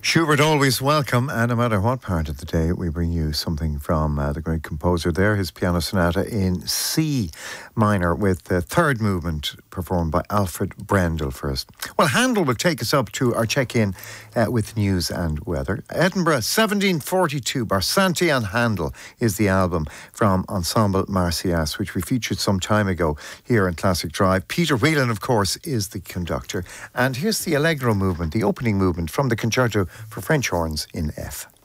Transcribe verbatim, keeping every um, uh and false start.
Schubert always welcome, and no matter what part of the day, we bring you something from uh, the great composer there, his piano sonata in C minor with the third movement performed by Alfred Brendel first. Well, Handel will take us up to our check-in uh, with news and weather. Edinburgh, seventeen forty-two, Barsanti and Handel is the album from Ensemble Marsyas, which we featured some time ago here in Classic Drive. Peter Whelan, of course, is the conductor. And here's the Allegro movement, the opening movement from the Concerto for French horns in F.